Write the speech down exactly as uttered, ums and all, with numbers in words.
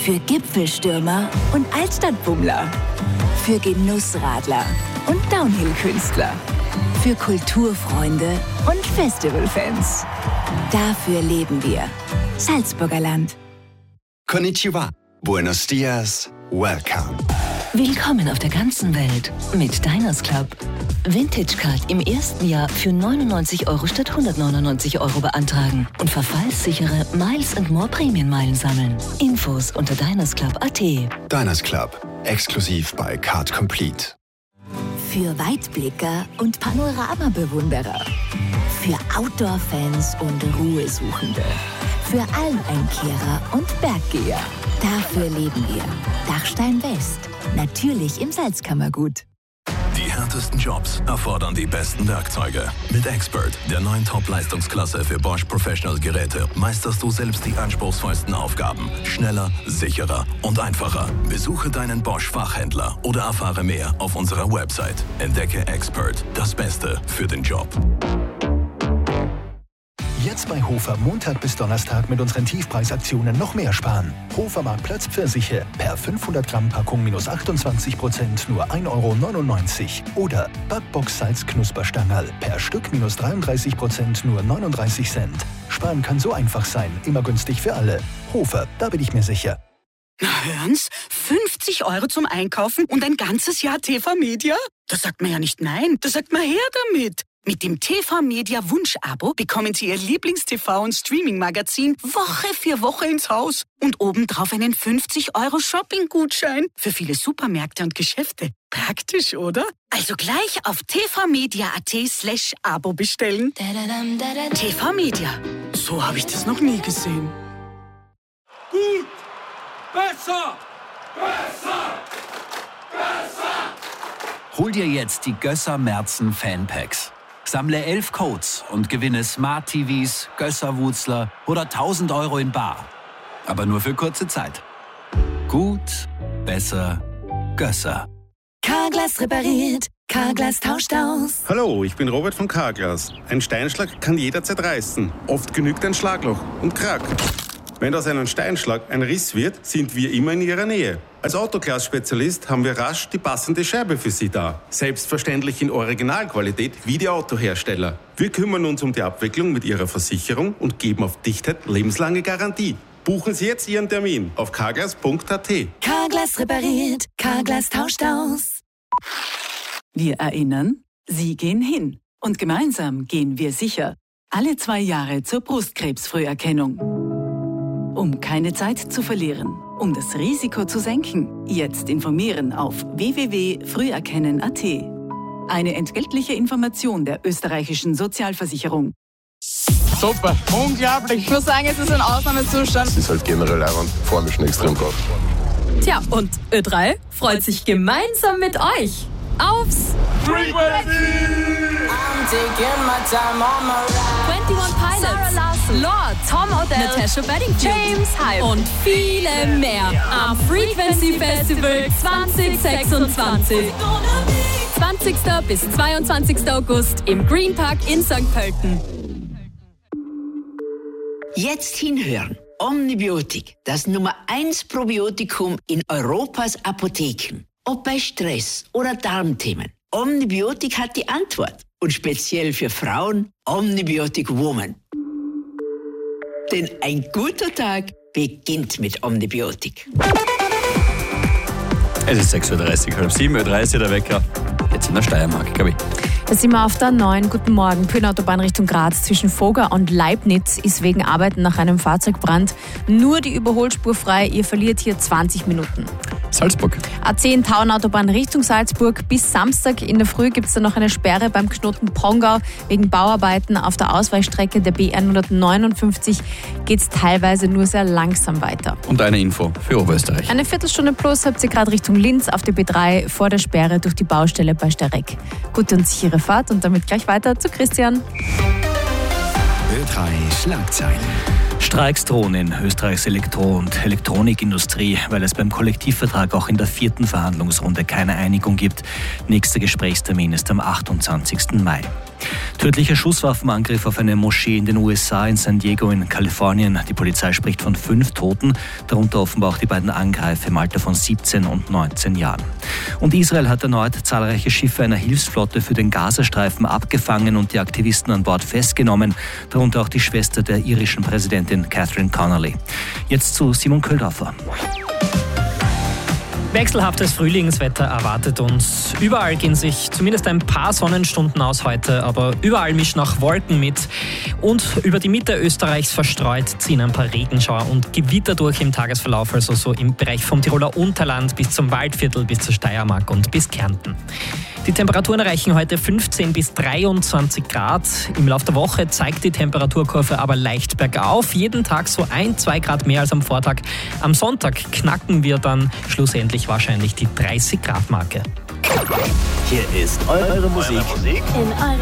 Für Gipfelstürmer und Altstadtbummler. Für Genussradler und Downhill-Künstler. Für Kulturfreunde und Festivalfans. Dafür leben wir. Salzburger Land. Konnichiwa. Buenos dias. Welcome. Willkommen auf der ganzen Welt mit Diners Club. Vintage Card im ersten Jahr für neunundneunzig Euro statt hundertneunundneunzig Euro beantragen und verfallssichere Miles and More Prämienmeilen sammeln. Infos unter dinersclub punkt at. Diners Club. Exklusiv bei Card Complete. Für Weitblicker und Panoramabewunderer. Für Outdoor-Fans und Ruhesuchende. Für Almeinkehrer und Berggeher. Dafür leben wir. Dachstein West. Natürlich im Salzkammergut. Die härtesten Jobs erfordern die besten Werkzeuge. Mit Expert, der neuen Top-Leistungsklasse für Bosch Professional Geräte, meisterst du selbst die anspruchsvollsten Aufgaben. Schneller, sicherer und einfacher. Besuche deinen Bosch-Fachhändler oder erfahre mehr auf unserer Website. Entdecke Expert, das Beste für den Job. Jetzt bei Hofer Montag bis Donnerstag mit unseren Tiefpreisaktionen noch mehr sparen. Hofer Marktplatz Pfirsiche per fünfhundert Gramm Packung minus achtundzwanzig Prozent nur ein Euro neunundneunzig. Oder Backbox Salz Knusperstangerl per Stück minus dreiunddreißig Prozent nur neununddreißig Cent. Sparen kann so einfach sein, immer günstig für alle. Hofer, da bin ich mir sicher. Na hören's, fünfzig Euro zum Einkaufen und ein ganzes Jahr T V Media? Da sagt man ja nicht nein, da sagt man her damit. Mit dem T V Media Wunsch-Abo bekommen Sie Ihr Lieblings-T V- und Streaming-Magazin Woche für Woche ins Haus. Und obendrauf einen fünfzig Euro Shopping-Gutschein für viele Supermärkte und Geschäfte. Praktisch, oder? Also gleich auf tvmedia.at slash Abo bestellen. T V Media. So habe ich das noch nie gesehen. Gut! Besser! Besser! Besser! Hol dir jetzt die Gösser Merzen Fanpacks. Sammle elf Codes und gewinne Smart T Vs, Gösser-Wutzler oder tausend Euro in bar. Aber nur für kurze Zeit. Gut, besser, Gösser. Carglass repariert, Carglass tauscht aus. Hallo, ich bin Robert von Carglass. Ein Steinschlag kann jederzeit reißen. Oft genügt ein Schlagloch und Krack. Wenn aus einem Steinschlag ein Riss wird, sind wir immer in Ihrer Nähe. Als Autoglas-Spezialist haben wir rasch die passende Scheibe für Sie da. Selbstverständlich in Originalqualität wie die Autohersteller. Wir kümmern uns um die Abwicklung mit Ihrer Versicherung und geben auf Dichtheit lebenslange Garantie. Buchen Sie jetzt Ihren Termin auf carglass punkt at. Carglass repariert, Carglass tauscht aus. Wir erinnern, Sie gehen hin. Und gemeinsam gehen wir sicher. Alle zwei Jahre zur Brustkrebsfrüherkennung. Um keine Zeit zu verlieren, um das Risiko zu senken, jetzt informieren auf w w w punkt früherkennen punkt at. Eine entgeltliche Information der österreichischen Sozialversicherung. Super, unglaublich. Ich muss sagen, es ist ein Ausnahmezustand. Es ist halt generell einfach vor mir schon extrem kalt. Tja, und Ö drei freut sich gemeinsam mit euch aufs Frequency! einundzwanzig Pilots, Lord, Tom Odell, Natasha Bedingfield, James Hype und viele mehr am Frequency Festival zwanzig sechsundzwanzig. zwanzigsten bis zweiundzwanzigsten August im Green Park in Sankt Pölten. Jetzt hinhören. Omnibiotik, das Nummer eins Probiotikum in Europas Apotheken. Ob bei Stress oder Darmthemen. Omnibiotik hat die Antwort. Und speziell für Frauen Omnibiotic Woman. Denn ein guter Tag beginnt mit Omnibiotik. Es ist sechs Uhr dreißig, halb sieben Uhr dreißig der Wecker. Jetzt in der Steiermark, glaube ich. Da sind wir auf der neuen. Guten Morgen. Kühnautobahn Richtung Graz zwischen Voger und Leibniz ist wegen Arbeiten nach einem Fahrzeugbrand nur die Überholspur frei. Ihr verliert hier zwanzig Minuten. Salzburg. A zehn Taunautobahn Richtung Salzburg. Bis Samstag in der Früh gibt es da noch eine Sperre beim Knoten Pongau wegen Bauarbeiten auf der Ausweichstrecke der B hundertneunundfünfzig. Geht es teilweise nur sehr langsam weiter. Und eine Info für Oberösterreich. Eine Viertelstunde plus habt ihr gerade Richtung Linz auf der B drei vor der Sperre durch die Baustelle bei Stereck. Gute und sichere Fahrt und damit gleich weiter zu Christian. Ö drei Schlagzeilen. Streiks drohen in Österreichs Elektro- und Elektronikindustrie, weil es beim Kollektivvertrag auch in der vierten Verhandlungsrunde keine Einigung gibt. Nächster Gesprächstermin ist am achtundzwanzigsten Mai. Tödlicher Schusswaffenangriff auf eine Moschee in den U S A in San Diego in Kalifornien. Die Polizei spricht von fünf Toten, darunter offenbar auch die beiden Angreifer im Alter von siebzehn und neunzehn Jahren. Und Israel hat erneut zahlreiche Schiffe einer Hilfsflotte für den Gazastreifen abgefangen und die Aktivisten an Bord festgenommen, darunter auch die Schwester der irischen Präsidentin Catherine Connolly. Jetzt zu Simon Köldorfer. Wechselhaftes Frühlingswetter erwartet uns. Überall gehen sich zumindest ein paar Sonnenstunden aus heute, aber überall mischen auch Wolken mit. Und über die Mitte Österreichs verstreut ziehen ein paar Regenschauer und Gewitter durch im Tagesverlauf, also so im Bereich vom Tiroler Unterland bis zum Waldviertel, bis zur Steiermark und bis Kärnten. Die Temperaturen erreichen heute fünfzehn bis dreiundzwanzig Grad. Im Laufe der Woche zeigt die Temperaturkurve aber leicht bergauf. Jeden Tag so ein, zwei Grad mehr als am Vortag. Am Sonntag knacken wir dann schlussendlich wahrscheinlich die dreißig Grad Marke. Hier ist eure Musik in eurer